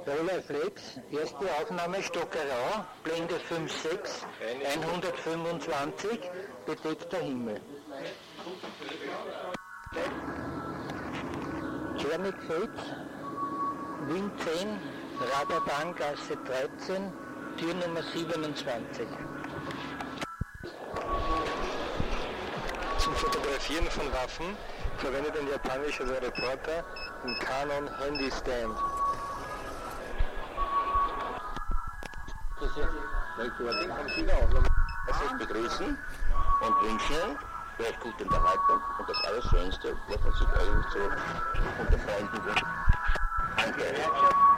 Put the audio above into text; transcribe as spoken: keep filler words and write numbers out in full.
Rolleiflex, erste Aufnahme Stockerau, Blende fünf sechs, hundertfünfundzwanzig, bedeckter Himmel. Tschernigfeld, Wind zehn, Radarbahngasse dreizehn, Tür Nummer siebenundzwanzig. Zum Fotografieren von Waffen verwendet ein japanischer Reporter einen Canon Handy Stand. Recording haben Sie da auch noch mal begrüßen und wünschen vielleicht gute Unterhaltung und das Allerschönste, was man sich eigentlich so unter Freunden wünscht. Danke.